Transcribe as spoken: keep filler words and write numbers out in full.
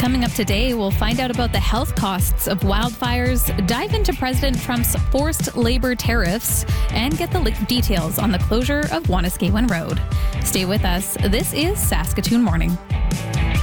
Coming up today, we'll find out about the health costs of wildfires, dive into President Trump's forced labor tariffs, and get the li- details on the closure of Wanuskewin Road. Stay with us. This is Saskatoon Morning.